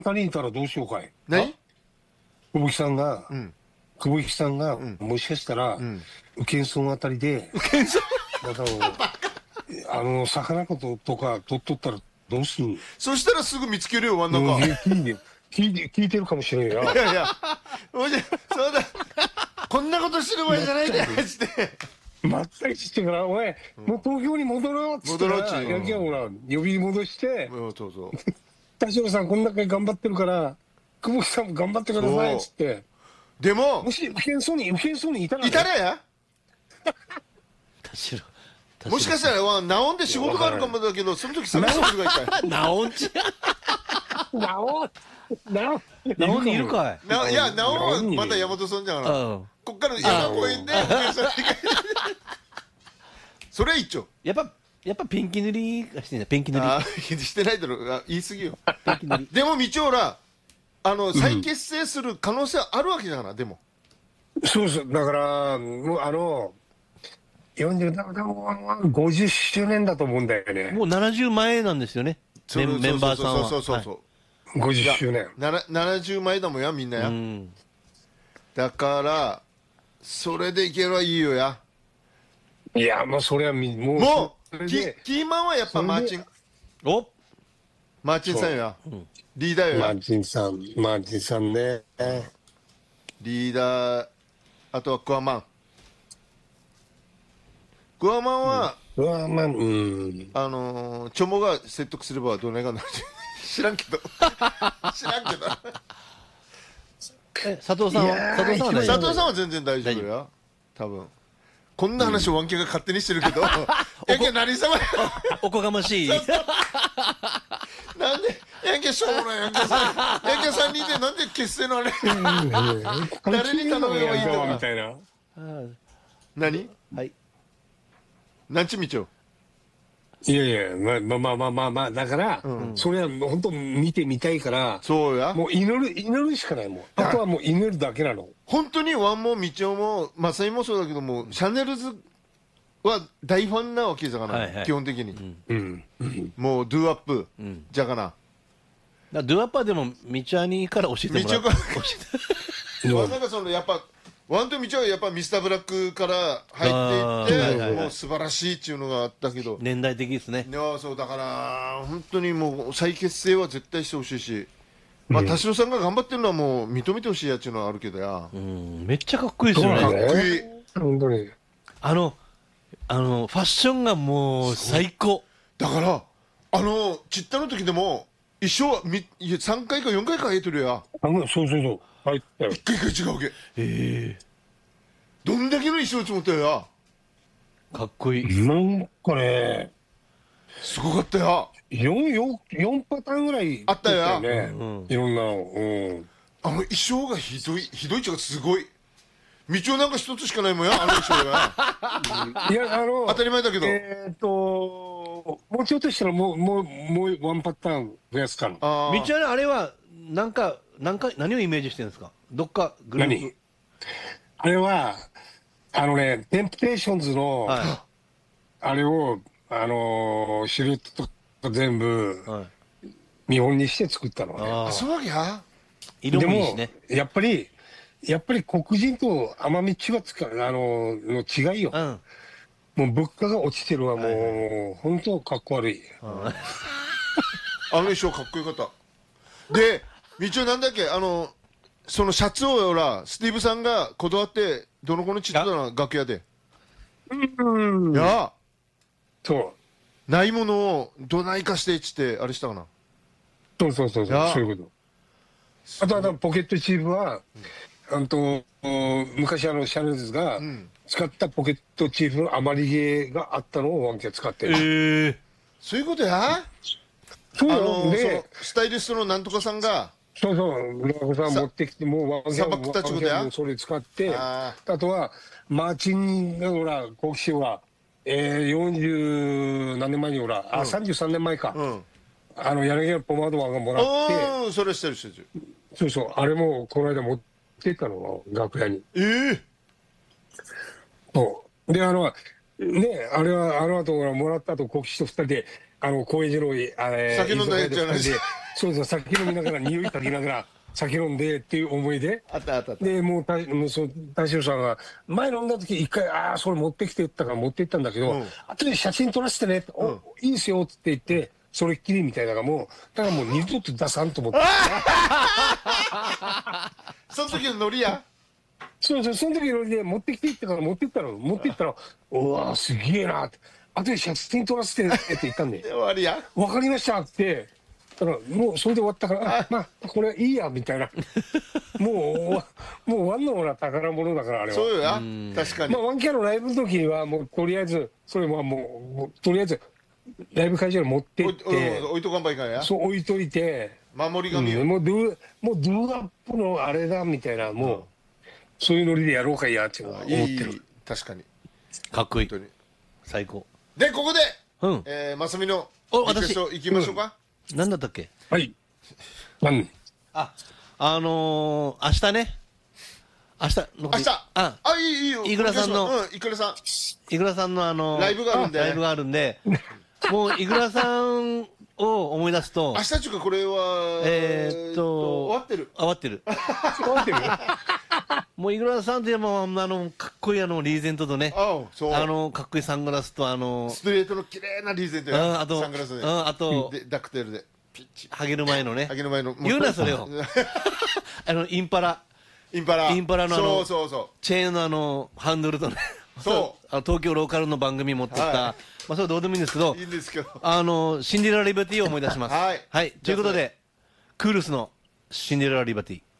たりいたらどうしようかい。 何？ 久保木さんが、 うん久保木さんが、もしかしたら、 ん宇検村あたりで、 健三また魚とか取っとったらどうすんの？ そしたらすぐ見つけるよ真ん中。 聞いてるかもしれんよ。 いやいや、もしそうだ、こんなことしてる場合じゃないでっつって。 まったりしてから、お前、もう東京に戻ろうっつって戻ろうっつってヤンキーはほら、呼び戻して、 そうそう。 田代さんこんだけ頑張ってるから、久保木さんも頑張ってくださいっつって。 でももし受験層にいたらね、 いたらや、 田代もしかしたらナオンで仕事があるかもだけど、その時探してくればいいかい。 ナオンちなおナオンにいるかい。 いや、ナオンはまた山本さんじゃん。 うんこっから山公園でそれは一丁。 やっぱペンキ塗りがしてんだ。ペンキ塗りしてないだろ、言い過ぎよ。 ペンキ塗りでも道夫ら再結成する可能性あるわけだから。でもそうそう、だからもう40だから50周年だと思うんだよね。 もう70前なんですよね。メンバーさんは。 そう 50周年 70前だもんや、みんなや。だからそれでいければいいよや。 いや、もうそれはもうキーマンはやっぱマーチンさんや。リーダーよや。 マーチンさんね。 リーダー、あとはクワマンはうわ、まあ、 チョモが説得すればどうないかな知らんけど佐藤さんは全然大丈夫や。多分こんな話をワンケが勝手にしてるけど、やけ何様やおこがましい。 なんでヤンケしょうもないヤンケさんにいて、なんで結成のあれ誰に頼めばいいのみたいな。何？ はい。 なんちみちょ。 いやいや、まあだから、それは本当見てみたいから、 そうや、 もう祈るしかないもん。あとはもう祈るだけなの。 本当にワンもみちおもマサイもそうだけども、シャネルズは大ファンなわけじゃがな、基本的に。もうドゥアップじゃがな。 ドゥアッパーでもみちおにから教えてもらう。 なんかそのやっぱワンとみちおはやっぱミスターブラックから入っていって、もう素晴らしいっていうのがあったけど、 年代的ですね。 いや、そうだから本当にもう再結成は絶対してほしいし、まあ田代さんが頑張ってるのはもう認めてほしいやっていうのはあるけどや。 めっちゃかっこいいですよね。 かっこいい。 本当に。 ファッションがもう最高。 だからちったの時でも一生3回か4回か入ってるや。 そう入ったよ。 一回違うわけ。どんだけの衣装つもったよや。 かっこいい。 なんかね、 すごかったや。 4パターンぐらいあったよや。 いろんなの。 衣装がひどいっちゅうかすごい。道をなんか一つしかないもんや、衣装が。 いや、 当たり前だけど。 もうちょっとしたらもうワンパターン増やすから。 道はね、あれは何をイメージしてるんですか？どっかグループ。 あれはテンプテーションズのあれをシルエットとか全部見本にして作ったのね。 そうわけや。 色もいいしね。 でもやっぱり黒人と奄美地はの違いよ。もう物価が落ちてるわ。もう本当かっこ悪い。 衣装かっこよかった。で道なんだっけ、そのシャツをよらスティーブさんがこだわってどの子のちっとな楽屋でやないものをどないかしてっつってあれしたかな。 そういうこと。あとはポケットチーフは昔シャネルズが使ったポケットチーフの余り毛があったのをワンケ使ってる。 そういうことや。 でスタイリストのなんとかさんが村子さん持ってきて、もうワンケ砂漠たちことや。 それ使って、あとはマーチンがほら国師は40何年前にほら33年前か、柳原ポマードワンがもらって、 それしてる。 そうあれもこの間持ってったの楽屋に。そうでね、あれは、あの後、もらった後、国旗と二人で、高円寺の、 酒飲んだやつじゃないですか。 そうそう、酒飲みながら、匂い嗅ぎながら、酒飲んでっていう思い出。 あったあったあった。 で、もうその大将さんが、前飲んだ時一回、それ持ってきてったから持って行ったんだけど、後で写真撮らせてねって、いいですよって言って、それっきりみたいなのがもう、だからもう二度と出さんと思って。 その時のノリや。 そうそう、その時のノリで持ってきていったから持って行ったら、うわすげえなって。後で写真撮らせてねって言ったんで、 終わりや。 わかりましたって。だからもうそれで終わったから、まあこれいいやみたいな。もう終わんのもな宝物だからあれは。 そうよや。確かに。 まあワンキャのライブの時にはもうとりあえずそれはもうとりあえずライブ会場に持ってって、 置いとかんばいかんや。 そう置いといて、 守り神よ。 もうドゥーアップのあれだみたいな、もうそういうノリでやろうかいやっていうのは思ってる。 確かに。 かっこいい。 本当に。 最高。 でここうん。 で、まさみのおリクエスト行きましょうか。 なんだったっけ？ はい。 明日ね。明日。 いいよ。 いくらさんのいくらさん。 いくらさんのライブがあるんで。 ライブがあるんで、もういくらさんを思い出すと、 明日ちゅうかこれは終わってる。 終わってる。 終わってる。 もういくらさんってもかっこいいリーゼントとね、 そう。 かっこいいサングラスとストレートの綺麗なリーゼントや。 あとサングラスで。 あとダクテルでピッチ。 ハゲる前のね。 ハゲる前の。 言うなそれを。インパラのそうチェーンのハンドルとね。 そう東京ローカルの番組持ってった、まあそれどうでもいいんですけど、 いいんですけど、 シンデレラリバティを思い出します。 はい、 ということでクールスのシンデレラリバティ。